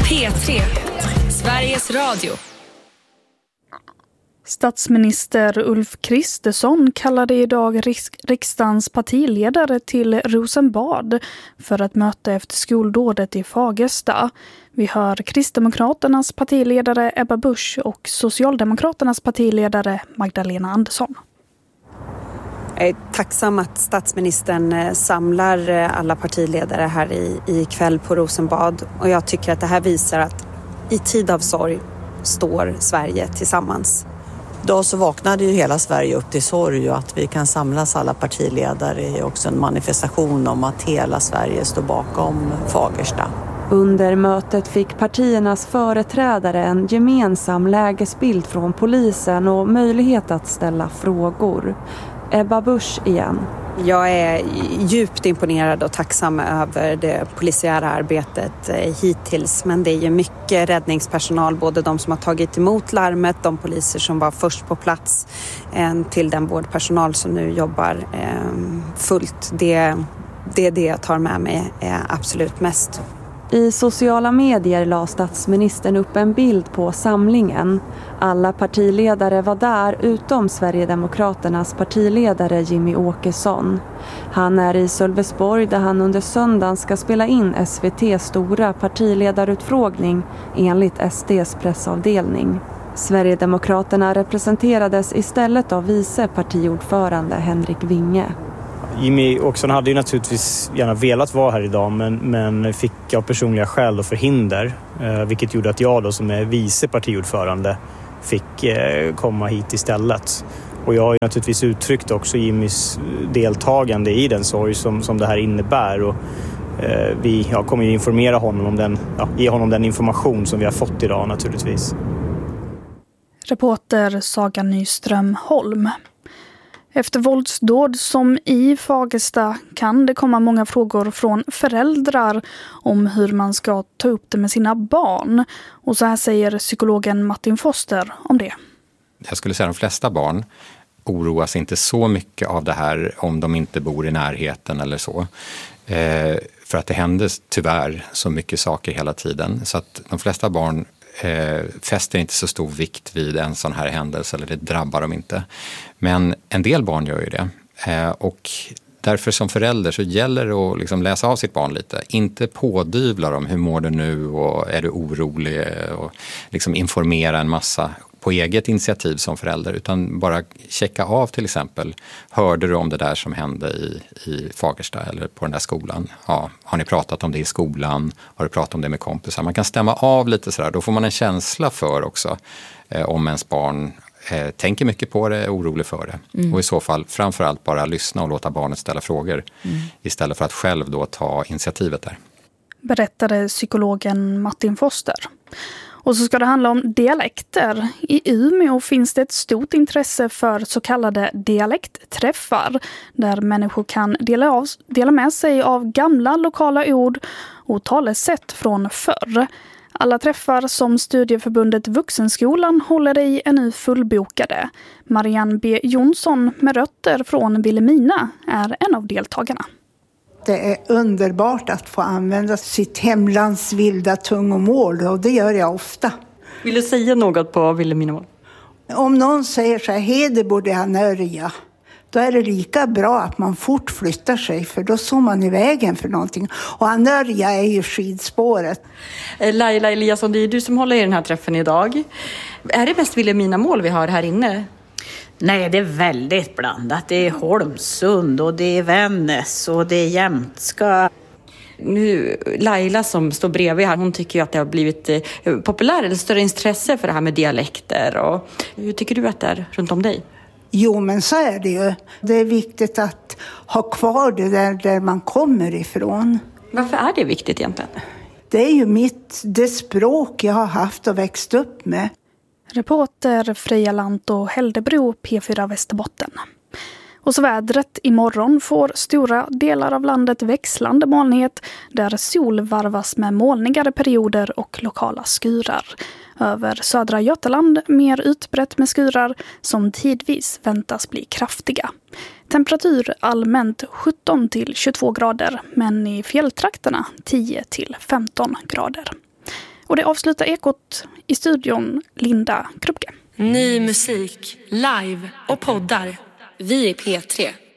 P3, Sveriges Radio. Statsminister Ulf Kristersson kallade idag riksdagens partiledare till Rosenbad för att möta efter skoldådet i Fagersta. Vi hör Kristdemokraternas partiledare Ebba Busch och Socialdemokraternas partiledare Magdalena Andersson. Jag är tacksam att statsministern samlar alla partiledare här i kväll på Rosenbad. Och jag tycker att det här visar att i tid av sorg står Sverige tillsammans. Då så vaknade ju hela Sverige upp till sorg, och att vi kan samlas alla partiledare är också en manifestation om att hela Sverige står bakom Fagersta. Under mötet fick partiernas företrädare en gemensam lägesbild från polisen och möjlighet att ställa frågor. Ebba Busch igen. Jag är djupt imponerad och tacksam över det polisiära arbetet hittills. Men det är ju mycket räddningspersonal, både de som har tagit emot larmet, de poliser som var först på plats, till den vårdpersonal som nu jobbar fullt. Det är det jag tar med mig absolut mest. I sociala medier la statsministern upp en bild på samlingen. Alla partiledare var där utom Sverigedemokraternas partiledare Jimmy Åkesson. Han är i Sölvesborg där han under söndagen ska spela in SVT:s stora partiledarutfrågning enligt SD:s pressavdelning. Sverigedemokraterna representerades istället av vice partiordförande Henrik Winge. Jimmy Åkesson hade ju naturligtvis gärna velat vara här idag, men fick av personliga skäl och förhinder, vilket gjorde att jag då som är vice partiordförande fick komma hit istället. Och jag har ju naturligtvis uttryckt också Jimmys deltagande i den sorg som det här innebär, och jag kommer ju informera honom om ge honom den information som vi har fått idag naturligtvis. Reporter Saga Nyström Holm. Efter våldsdåd som i Fagersta kan det komma många frågor från föräldrar om hur man ska ta upp det med sina barn. Och så här säger psykologen Martin Foster om det. Jag skulle säga att de flesta barn oroas inte så mycket av det här om de inte bor i närheten eller så. För att det händer tyvärr så mycket saker hela tiden. Så att de flesta barn fäster inte så stor vikt vid en sån här händelse, eller det drabbar dem inte. Men en del barn gör ju det. Och därför som förälder så gäller det att liksom läsa av sitt barn lite. Inte pådyvla dem, hur mår du nu och är du orolig, och liksom informera en massa på eget initiativ som förälder, utan bara checka av till exempel. Hörde du om det där som hände i Fagersta eller på den där skolan? Ja, har ni pratat om det i skolan? Har du pratat om det med kompisar? Man kan stämma av lite sådär. Då får man en känsla för också om ens barn tänker mycket på det, är orolig för det. Och i så fall framförallt bara lyssna och låta barnet ställa frågor istället för att själv då ta initiativet där. Berättade psykologen Martin Foster. Och så ska det handla om dialekter. I Umeå finns det ett stort intresse för så kallade dialektträffar, där människor kan dela med sig av gamla lokala ord och talesätt från förr. Alla träffar som Studieförbundet Vuxenskolan håller i är nu fullbokade. Marianne B. Jonsson med rötter från Vilhelmina är en av deltagarna. Det är underbart att få använda sitt hemlands vilda tungomål, och det gör jag ofta. Vill du säga något på Vilhelminamål? Om någon säger så här, hede borde han örja, då är det lika bra att man fort flyttar sig, för då står man i vägen för någonting. Och anörja är ju skidspåret. Laila Eliasson, det är du som håller i den här träffen idag. Är det mest Vilhelminamål vi har här inne? Nej, det är väldigt blandat. Det är Holmsund och det är Vännäs och det är jämtska. Nu, Laila som står bredvid här, hon tycker ju att det har blivit populärt eller större intresse för det här med dialekter. Och hur tycker du att det är runt om dig? Jo, men så är det ju. Det är viktigt att ha kvar det där man kommer ifrån. Varför är det viktigt egentligen? Det är ju det språk jag har haft och växt upp med. Reporter Freja Lanto Häldebro, P4 Västerbotten. Och så vädret. Imorgon får stora delar av landet växlande molnighet, där sol varvas med molnigare perioder och lokala skurar. Över södra Götaland mer utbrett med skurar som tidvis väntas bli kraftiga. Temperatur allmänt 17 till 22 grader, men i fjälltrakterna 10 till 15 grader. Och det avslutar Ekot, i studion Linda Krupke. Ny musik, live och poddar. Vi är P3.